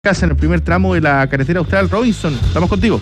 Casa en el primer tramo de la carretera austral. Robinson, estamos contigo.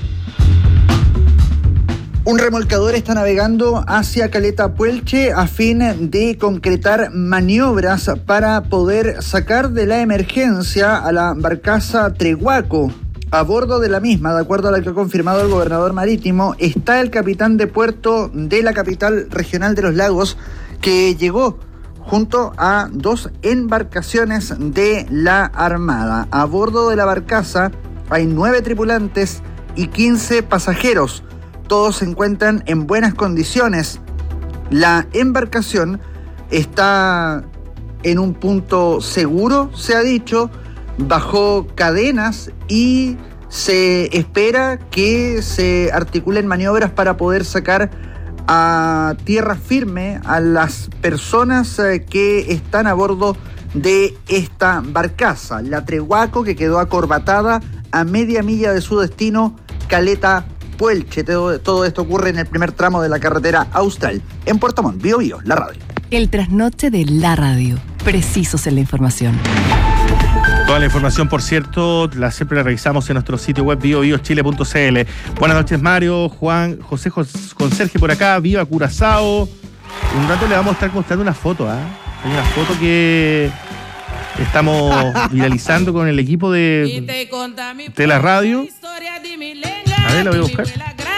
Un remolcador está navegando hacia Caleta Puelche a fin de concretar maniobras para poder sacar de la emergencia a la barcaza Trehuaco. A bordo de la misma, de acuerdo a lo que ha confirmado el gobernador marítimo, está el capitán de puerto de la capital regional de los lagos, que llegó junto a 2 embarcaciones de la Armada. A bordo de la barcaza hay 9 tripulantes y 15 pasajeros. Todos se encuentran en buenas condiciones. La embarcación está en un punto seguro, se ha dicho, bajo cadenas, y se espera que se articulen maniobras para poder sacar a tierra firme a las personas que están a bordo de esta barcaza, la Trehuaco, que quedó acorbatada a media milla de su destino, Caleta Puelche. Todo esto ocurre en el primer tramo de la carretera austral, en Puerto Montt. Bio Bio, la radio. El trasnoche de la radio. Precisos en la información. Toda la información, por cierto, siempre la revisamos en nuestro sitio web biobiochile.cl. Buenas noches, Mario, Juan, José Conserje por acá, viva Curazao. En un rato le vamos a estar mostrando una foto, Hay una foto que estamos viralizando con el equipo de la radio. A ver, la voy a buscar.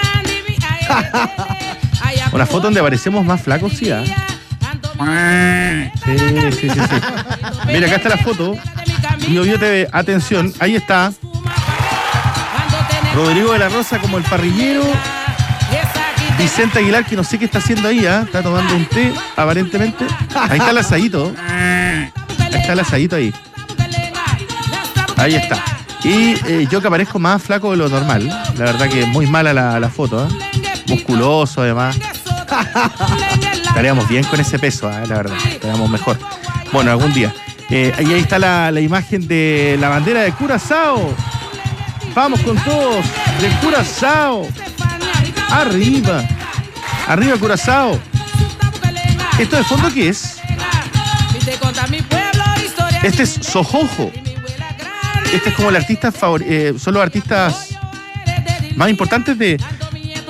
Una foto donde aparecemos más flacos, sí, Sí. Mira, acá está la foto. Bio TV, atención, ahí está Rodrigo de la Rosa como el parrillero, Vicente Aguilar, que no sé qué está haciendo ahí, está tomando un té, aparentemente. Ahí está el asadito. Ahí está. Y yo, que aparezco más flaco de lo normal. La verdad que es muy mala la foto, musculoso, además. Estaríamos bien con ese peso, la verdad. Estaríamos mejor. Bueno, algún día. Ahí está la imagen de la bandera de Curazao. Vamos con todos, de Curazao. Arriba Curazao. ¿Esto de fondo qué es? Este es Sojojo. Este es como el artista son los artistas más importantes de